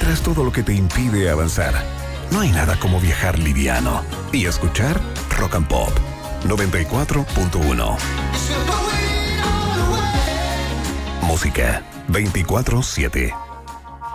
atrás todo lo que te impide avanzar. No hay nada como viajar liviano y escuchar Rock and Pop 94.1. Música 24/7.